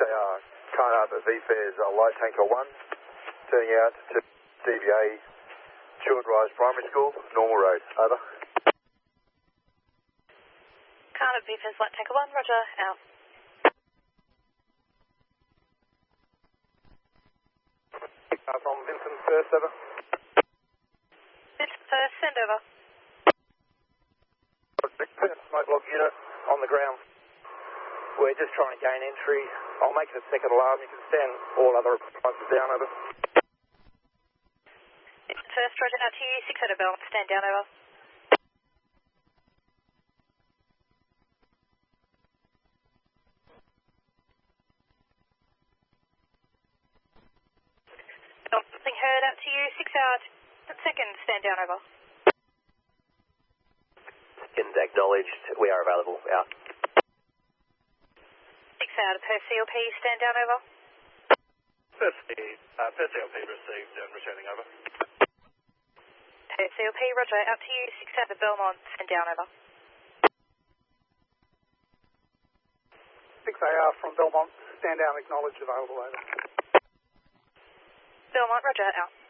6AR, Kite Harbour, VFairs, Light Tanker 1, turning out to DVA, Short Rise Primary School, Normal Road, over. Carter, VFairs, Light Tanker 1, roger, out. From Vincent First, over. Vincent First, send over. Smoke log unit on the ground. We're just trying to gain entry. I'll make it a second alarm. You can stand all other appliances down, over. Vincent First, roger, out to you, 6 Bell, stand down, over. Nothing heard, out to you, 6 hours, second, stand down, over. Second acknowledged, we are available, out. 6 hours per CLP, stand down, over. Per CLP received and returning, over. Per CLP, roger, out to you, 6 hours Belmont, stand down, over. 6AR from Belmont, stand down, acknowledged, available, over. Belmont, roger, out.